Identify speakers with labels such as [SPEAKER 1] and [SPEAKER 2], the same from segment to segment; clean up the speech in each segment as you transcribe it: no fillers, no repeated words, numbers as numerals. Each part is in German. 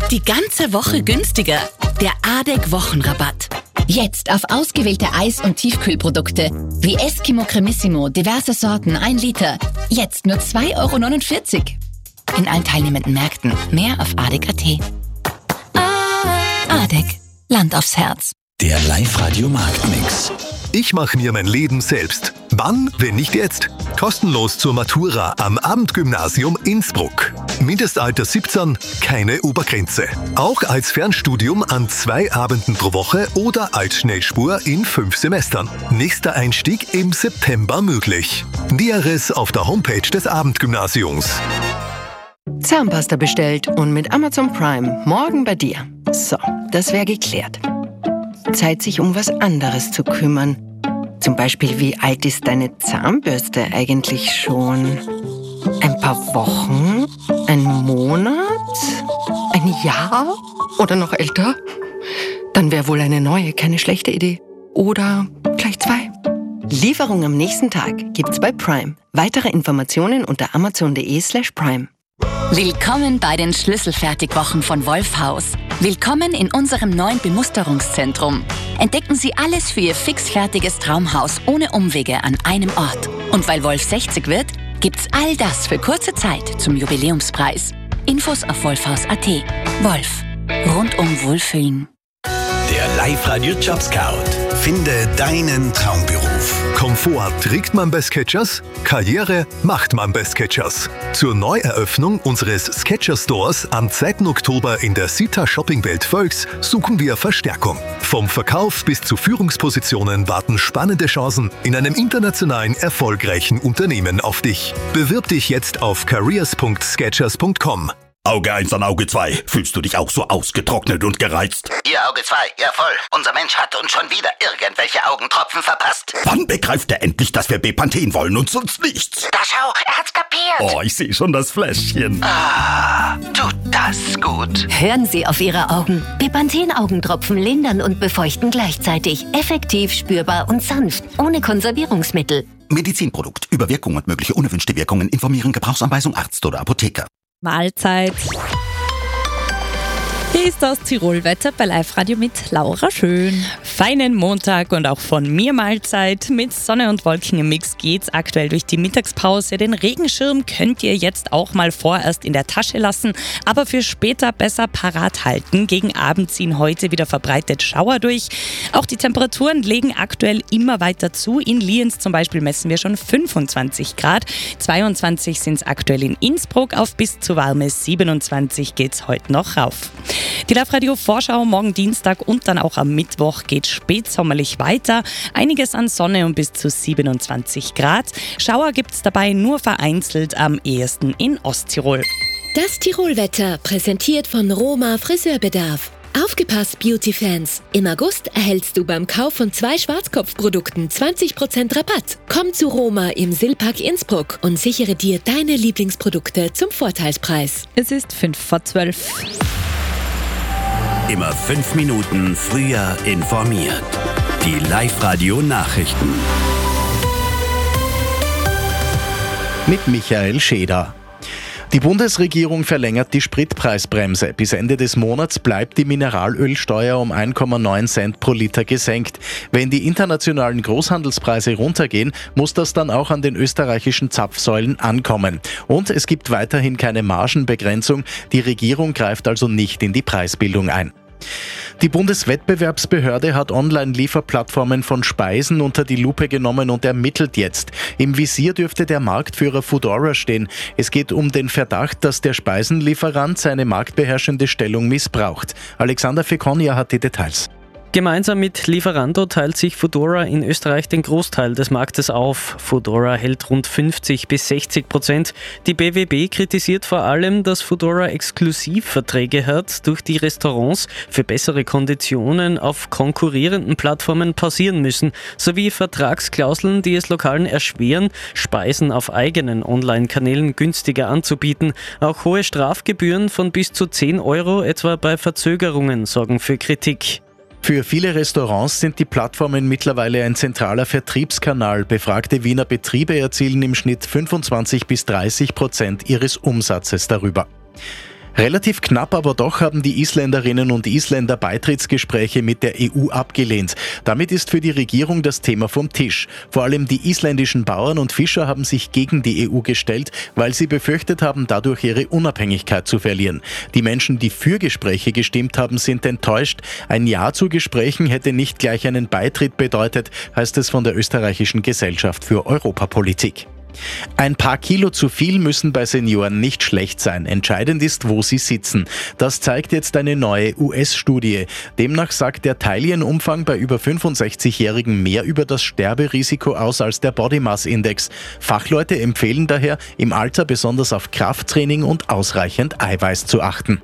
[SPEAKER 1] Die ganze Woche günstiger. Der ADEC-Wochenrabatt.
[SPEAKER 2] Jetzt auf ausgewählte Eis- und Tiefkühlprodukte wie Eskimo Cremissimo, diverse Sorten, 1 Liter. Jetzt nur 2,49 €. In allen teilnehmenden Märkten. Mehr auf ADEC.at. ADEC. Land aufs Herz.
[SPEAKER 3] Der Live-Radio-Marktmix.
[SPEAKER 4] Ich mache mir mein Leben selbst. Wann, wenn nicht jetzt? Kostenlos zur Matura am Abendgymnasium Innsbruck. Mindestalter 17, keine Obergrenze. Auch als Fernstudium an 2 Abenden pro Woche oder als Schnellspur in 5 Semestern. Nächster Einstieg im September möglich. Näheres auf der Homepage des Abendgymnasiums.
[SPEAKER 5] Zahnpasta bestellt und mit Amazon Prime morgen bei dir. So, das wäre geklärt. Zeit, sich um was anderes zu kümmern. Zum Beispiel, wie alt ist deine Zahnbürste eigentlich schon? Ein paar Wochen? Ein Monat? Ein Jahr? Oder noch älter? Dann wäre wohl eine neue keine schlechte Idee. Oder gleich 2. Lieferung am nächsten Tag gibt's bei Prime. Weitere Informationen unter amazon.de/prime.
[SPEAKER 1] Willkommen bei den Schlüsselfertigwochen von Wolfhaus. Willkommen in unserem neuen Bemusterungszentrum. Entdecken Sie alles für Ihr fixfertiges Traumhaus ohne Umwege an einem Ort. Und weil Wolf 60 wird, gibt's all das für kurze Zeit zum Jubiläumspreis. Infos auf wolfhaus.at. Wolf. Rundum Wohlfühlen.
[SPEAKER 3] Der Live-Radio Jobscout. Finde deinen Traumberuf.
[SPEAKER 4] Komfort trägt man bei Skechers, Karriere macht man bei Skechers. Zur Neueröffnung unseres Skechers-Stores am 2. Oktober in der Sita Shoppingwelt Völks suchen wir Verstärkung. Vom Verkauf bis zu Führungspositionen warten spannende Chancen in einem internationalen erfolgreichen Unternehmen auf dich. Bewirb dich jetzt auf careers.skechers.com.
[SPEAKER 6] Auge 1 an Auge 2. Fühlst du dich auch so ausgetrocknet und gereizt?
[SPEAKER 7] Ihr Auge 2, ja voll. Unser Mensch hat uns schon wieder irgendwelche Augentropfen verpasst.
[SPEAKER 6] Wann begreift er endlich, dass wir Bepanthen wollen und sonst nichts?
[SPEAKER 7] Da schau, er hat's kapiert.
[SPEAKER 6] Oh, ich sehe schon das Fläschchen.
[SPEAKER 7] Ah, tut das gut.
[SPEAKER 8] Hören Sie auf Ihre Augen. Bepanthen-Augentropfen lindern und befeuchten gleichzeitig. Effektiv, spürbar und sanft. Ohne Konservierungsmittel.
[SPEAKER 6] Medizinprodukt. Über Wirkung und mögliche unerwünschte Wirkungen informieren. Gebrauchsanweisung Arzt oder Apotheker.
[SPEAKER 9] Mahlzeit. Hier ist das Tirolwetter bei Live-Radio mit Laura Schön. Feinen Montag und auch von mir Mahlzeit. Mit Sonne und Wolken im Mix geht's aktuell durch die Mittagspause. Den Regenschirm könnt ihr jetzt auch mal vorerst in der Tasche lassen, aber für später besser parat halten. Gegen Abend ziehen heute wieder verbreitet Schauer durch. Auch die Temperaturen legen aktuell immer weiter zu. In Lienz zum Beispiel messen wir schon 25 Grad. 22 sind es aktuell in Innsbruck. Auf bis zu warme 27 geht's heute noch rauf. Die Live-Radio-Vorschau morgen Dienstag und dann auch am Mittwoch geht spätsommerlich weiter. Einiges an Sonne und bis zu 27 Grad. Schauer gibt's dabei nur vereinzelt, am ehesten in Osttirol.
[SPEAKER 10] Das Tirolwetter präsentiert von Roma Friseurbedarf. Aufgepasst, Beauty-Fans! Im August erhältst du beim Kauf von 2 Schwarzkopfprodukten 20% Rabatt. Komm zu Roma im Silpark Innsbruck und sichere dir deine Lieblingsprodukte zum Vorteilspreis.
[SPEAKER 9] Es ist 11:55.
[SPEAKER 3] Immer 5 Minuten früher informiert. Die Live-Radio-Nachrichten.
[SPEAKER 11] Mit Michael Scheder. Die Bundesregierung verlängert die Spritpreisbremse. Bis Ende des Monats bleibt die Mineralölsteuer um 1,9 Cent pro Liter gesenkt. Wenn die internationalen Großhandelspreise runtergehen, muss das dann auch an den österreichischen Zapfsäulen ankommen. Und es gibt weiterhin keine Margenbegrenzung. Die Regierung greift also nicht in die Preisbildung ein. Die Bundeswettbewerbsbehörde hat Online-Lieferplattformen von Speisen unter die Lupe genommen und ermittelt jetzt. Im Visier dürfte der Marktführer Foodora stehen. Es geht um den Verdacht, dass der Speisenlieferant seine marktbeherrschende Stellung missbraucht. Alexander Fekonia hat die Details.
[SPEAKER 12] Gemeinsam mit Lieferando teilt sich Foodora in Österreich den Großteil des Marktes auf. Foodora hält rund 50-60%. Die BWB kritisiert vor allem, dass Foodora Exklusivverträge hat, durch die Restaurants für bessere Konditionen auf konkurrierenden Plattformen pausieren müssen, sowie Vertragsklauseln, die es Lokalen erschweren, Speisen auf eigenen Online-Kanälen günstiger anzubieten. Auch hohe Strafgebühren von bis zu 10 €, etwa bei Verzögerungen, sorgen für Kritik.
[SPEAKER 11] Für viele Restaurants sind die Plattformen mittlerweile ein zentraler Vertriebskanal. Befragte Wiener Betriebe erzielen im Schnitt 25-30% ihres Umsatzes darüber. Relativ knapp aber doch haben die Isländerinnen und Isländer Beitrittsgespräche mit der EU abgelehnt. Damit ist für die Regierung das Thema vom Tisch. Vor allem die isländischen Bauern und Fischer haben sich gegen die EU gestellt, weil sie befürchtet haben, dadurch ihre Unabhängigkeit zu verlieren. Die Menschen, die für Gespräche gestimmt haben, sind enttäuscht. Ein Ja zu Gesprächen hätte nicht gleich einen Beitritt bedeutet, heißt es von der österreichischen Gesellschaft für Europapolitik. Ein paar Kilo zu viel müssen bei Senioren nicht schlecht sein. Entscheidend ist, wo sie sitzen. Das zeigt jetzt eine neue US-Studie. Demnach sagt der Taillenumfang bei über 65-Jährigen mehr über das Sterberisiko aus als der Body Mass Index. Fachleute empfehlen daher, im Alter besonders auf Krafttraining und ausreichend Eiweiß zu achten.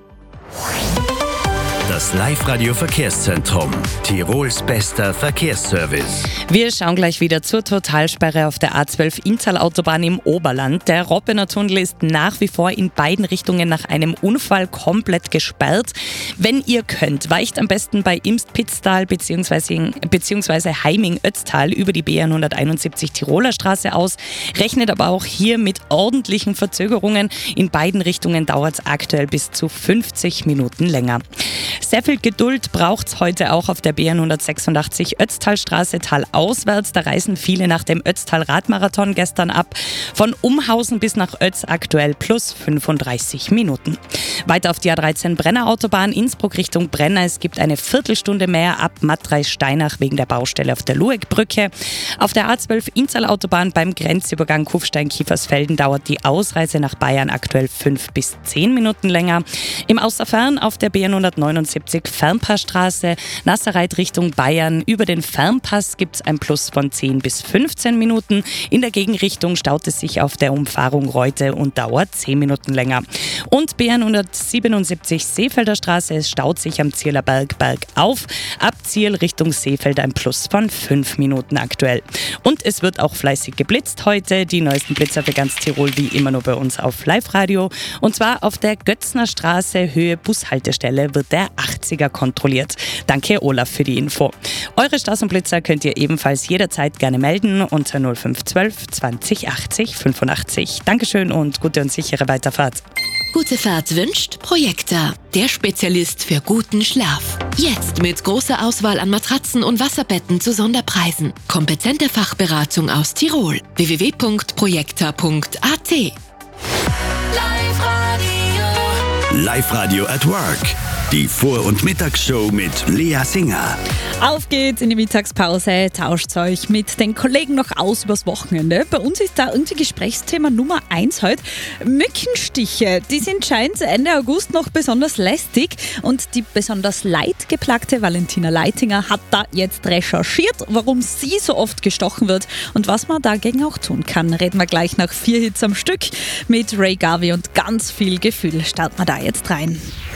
[SPEAKER 3] Das Live-Radio-Verkehrszentrum. Tirols bester Verkehrsservice.
[SPEAKER 9] Wir schauen gleich wieder zur Totalsperre auf der A12 Inntal-Autobahn im Oberland. Der Roppener Tunnel ist nach wie vor in beiden Richtungen nach einem Unfall komplett gesperrt. Wenn ihr könnt, weicht am besten bei Imst-Pitztal bzw. Heiming-Ötztal über die B171 Tiroler Straße aus. Rechnet aber auch hier mit ordentlichen Verzögerungen. In beiden Richtungen dauert es aktuell bis zu 50 Minuten länger. Sehr viel Geduld braucht es heute auch auf der B186 Ötztalstraße talauswärts. Da reisen viele nach dem Ötztal-Radmarathon gestern ab. Von Umhausen bis nach Ötz aktuell plus 35 Minuten. Weiter auf die A13 Brenner Autobahn Innsbruck Richtung Brenner. Es gibt eine Viertelstunde mehr ab Mattreis-Steinach wegen der Baustelle auf der Lueckbrücke. Auf der A12 Inntal Autobahn beim Grenzübergang Kufstein-Kiefersfelden dauert die Ausreise nach Bayern aktuell 5 bis 10 Minuten länger. Im Außerfern auf der B179 Fernpassstraße, Nasserreit Richtung Bayern. Über den Fernpass gibt es ein Plus von 10 bis 15 Minuten. In der Gegenrichtung staut es sich auf der Umfahrung Reute und dauert 10 Minuten länger. Und B177 Seefelder Straße, es staut sich am Zieler Berg bergauf. Ab Ziel Richtung Seefeld ein Plus von 5 Minuten aktuell. Und es wird auch fleißig geblitzt heute. Die neuesten Blitzer für ganz Tirol wie immer nur bei uns auf Live-Radio. Und zwar auf der Götzner Straße Höhe Bushaltestelle wird der 80er kontrolliert. Danke Olaf für die Info. Eure Straßenblitzer könnt ihr ebenfalls jederzeit gerne melden unter 0512 20 80 85. Dankeschön und gute und sichere Weiterfahrt.
[SPEAKER 10] Gute Fahrt wünscht Projekta, der Spezialist für guten Schlaf. Jetzt mit großer Auswahl an Matratzen und Wasserbetten zu Sonderpreisen. Kompetente Fachberatung aus Tirol. www.projekta.at.
[SPEAKER 3] Live-Radio at Work. Die Vor- und Mittagsshow mit Lea Singer.
[SPEAKER 13] Auf geht's in die Mittagspause, tauscht euch mit den Kollegen noch aus übers Wochenende. Bei uns ist da irgendwie Gesprächsthema Nummer 1 heute. Mückenstiche, die sind scheint Ende August noch besonders lästig und die besonders leidgeplagte Valentina Leitinger hat da jetzt recherchiert, warum sie so oft gestochen wird und was man dagegen auch tun kann. Reden wir gleich nach 4 Hits am Stück mit Ray Garvey und ganz viel Gefühl. Starten wir da jetzt rein.